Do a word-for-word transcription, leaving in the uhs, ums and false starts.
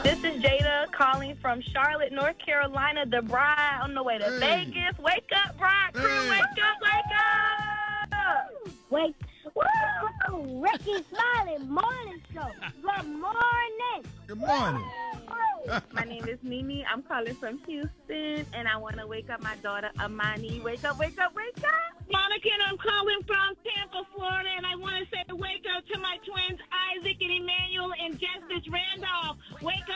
This is Jada calling from Charlotte, North Carolina, the bride on the way to Hey. Vegas. Wake up, bride crew. Hey. Wake up, wake up. Wait. Woo! Ricky Smiley Morning Show. Good morning. Good morning. My name is Mimi. I'm calling from Houston, and I want to wake up my daughter, Amani. Wake up, wake up, wake up. Monica, and I'm calling from Tampa, Florida, and I want to say wake up to my twins, Isaac and Emmanuel and Justice Randolph. Wake